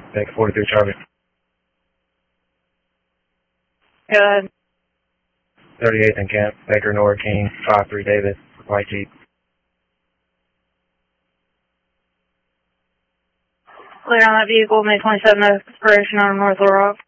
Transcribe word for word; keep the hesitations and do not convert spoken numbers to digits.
Take forty-three Charlie. Go ahead. thirty-eighth and Camp, Baker Nora King, five three David, white Jeep. Clear on that vehicle, May twenty-seventh, expiration on North Little Rock.